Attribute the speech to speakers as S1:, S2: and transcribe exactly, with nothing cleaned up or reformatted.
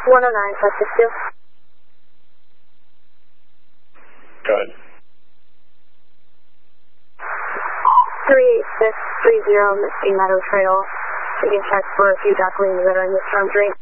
S1: one oh nine, five six two.
S2: Go ahead.
S1: three eight six three zero Misty Meadow Trail. We can check for a few ducklings that are in the storm drain.